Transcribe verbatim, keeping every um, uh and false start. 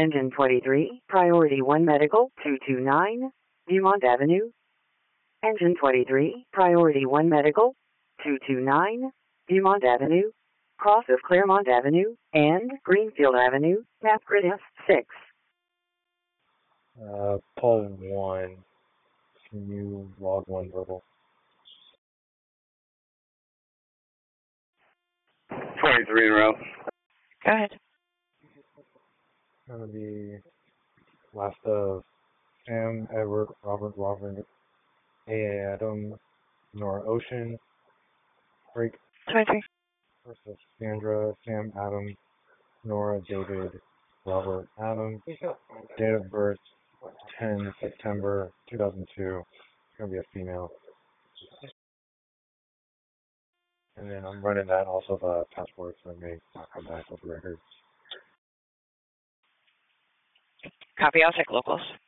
Engine twenty-three, Priority one Medical, two two nine, Dumont Avenue. Engine twenty-three, Priority one Medical, two two nine, Dumont Avenue, cross of Claremont Avenue, and Greenfield Avenue, map grid S six. Uh, Paul one, can you log one verbal? twenty-three in a row. Go ahead. Gonna be last of Sam, Edward, Robert, Robert, A. Adam, Nora Ocean, Break, twenty-three. first of Sandra, Sam, Adam, Nora, David, Robert, Adam, date of birth, ten September two thousand two, it's gonna be a female. And then I'm running that also the passport, so I may not come back with records. Copy. I'll take locals.